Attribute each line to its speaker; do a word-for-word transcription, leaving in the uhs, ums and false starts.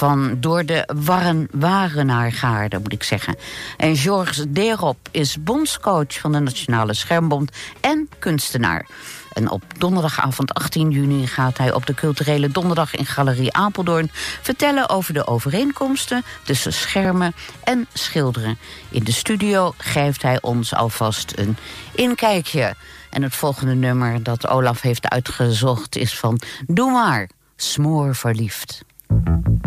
Speaker 1: van Door de Warren Wagenaargaarden, moet ik zeggen. En Georges Derop is bondscoach van de Nationale Schermbond en kunstenaar. En op donderdagavond achttien juni gaat hij op de Culturele Donderdag in Galerie Apeldoorn vertellen over de overeenkomsten tussen schermen en schilderen. In de studio geeft hij ons alvast een inkijkje. En het volgende nummer dat Olaf heeft uitgezocht is van Doe maar, Smoor verliefd.